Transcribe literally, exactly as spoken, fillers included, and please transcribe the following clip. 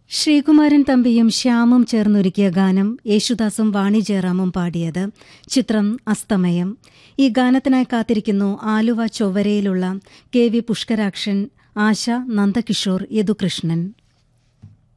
ശ്രീകുമാരൻ തമ്പിയും ശ്യാമും ചേർന്നൊരുക്കിയ ഗാനം യേശുദാസും വാണി ജയറാമും പാടിയത്. ചിത്രം അസ്തമയം. ഈ ഗാനത്തിനായി കാത്തിരിക്കുന്നു ആലുവ ചൊവ്വരയിലുള്ള കെ വി പുഷ്കരാക്ഷൻ, ആശ, നന്ദകിഷോർ, യദുകൃഷ്ണൻ.